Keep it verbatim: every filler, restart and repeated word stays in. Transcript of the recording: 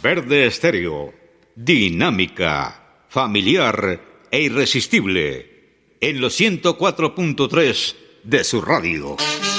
Verde Estéreo, dinámica, familiar e irresistible, en los ciento cuatro punto tres de su radio.